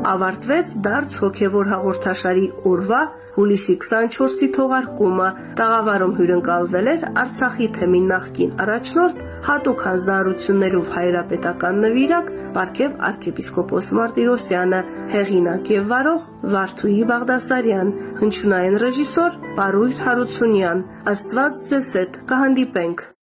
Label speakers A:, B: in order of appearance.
A: ավարտվեց դարձ հոգևոր հաղորդաշարի օրվա հուլիսի 24-ի թողարկումը։ Տաղավարում հյուրընկալվել էր Արցախի թեմի նախկին առաջնորդ, հատուկ հանձնարարություններով հայրապետական նվիրակ Պարքև arczepiskopos Martirosyan-ը, հեղինակ եւ վարող Վարդուհի Բաղդասարյան, հնչյունային ռեժիսոր Պարույր Հարությունյան։ Աստված ձեզ հետ, կհանդիպենք։